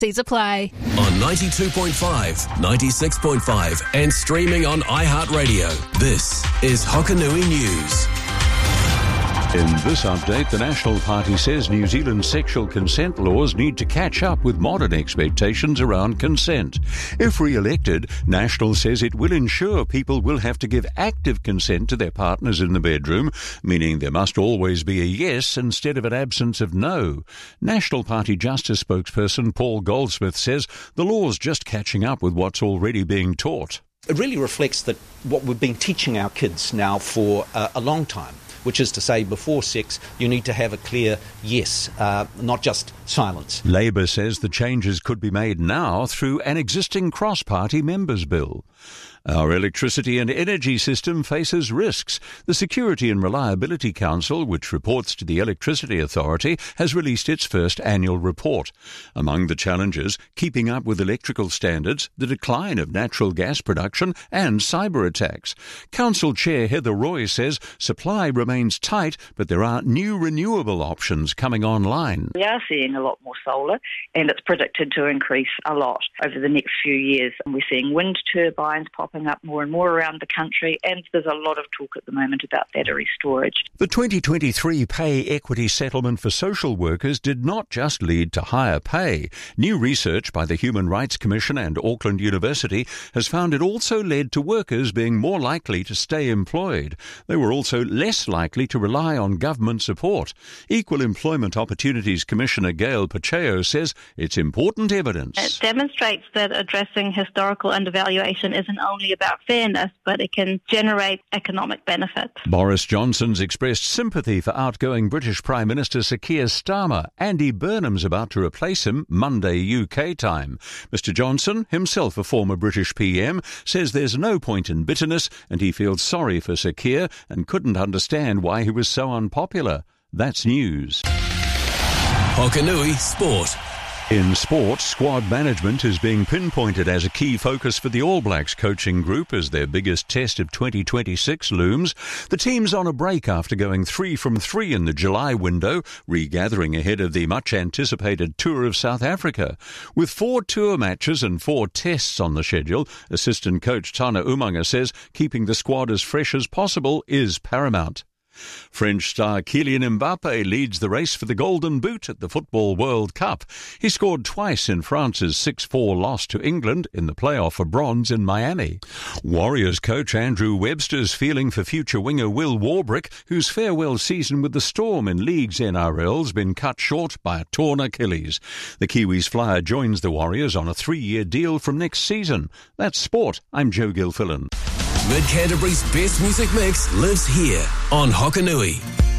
These apply. On 92.5, 96.5 and streaming on iHeartRadio. This is Hokanui News. In this update, the National Party says New Zealand's sexual consent laws need to catch up with modern expectations around consent. If re-elected, National says it will ensure people will have to give active consent to their partners in the bedroom, meaning there must always be a yes instead of an absence of no. National Party Justice spokesperson Paul Goldsmith says the law's just catching up with what's already being taught. It really reflects that what we've been teaching our kids now for a long time, which is to say before sex you need to have a clear yes, not just silence. Labour says the changes could be made now through an existing cross-party members' bill. Our electricity and energy system faces risks. The Security and Reliability Council, which reports to the Electricity Authority, has released its first annual report. Among the challenges, keeping up with electrical standards, the decline of natural gas production and cyber attacks. Council Chair Heather Roy says supply remains tight, but there are new renewable options coming online. We are seeing a lot more solar, and it's predicted to increase a lot over the next few years. And we're seeing wind turbines popping up more and more around the country, and there's a lot of talk at the moment about battery storage. The 2023 pay equity settlement for social workers did not just lead to higher pay. New research by the Human Rights Commission and Auckland University has found it also led to workers being more likely to stay employed. They were also less likely to rely on government support. Equal Employment Opportunities Commissioner Gail Pacheco says it's important evidence. It demonstrates that addressing historical undervaluation isn't only about fairness, but it can generate economic benefits. Boris Johnson's expressed sympathy for outgoing British Prime Minister Sir Keir Starmer. Andy Burnham's about to replace him Monday UK time. Mr Johnson, himself a former British PM, says there's no point in bitterness and he feels sorry for Sir Keir and couldn't understand why he was so unpopular. That's news. Hokanui Sport. In sport, squad management is being pinpointed as a key focus for the All Blacks coaching group as their biggest test of 2026 looms. The team's on a break after going 3 from 3 in the July window, regathering ahead of the much-anticipated tour of South Africa. With 4 tour matches and 4 tests on the schedule, assistant coach Tana Umaga says keeping the squad as fresh as possible is paramount. French star Kylian Mbappe leads the race for the Golden Boot at the Football World Cup. He scored twice in France's 6-4 loss to England in the playoff for bronze in Miami. Warriors coach Andrew Webster's feeling for future winger Will Warbrick, whose farewell season with the Storm in League's NRL's been cut short by a torn Achilles. The Kiwis flyer joins the Warriors on a 3-year deal from next season. That's sport. I'm Joe Gilfillan. Mid-Canterbury's best music mix lives here on Hokanui.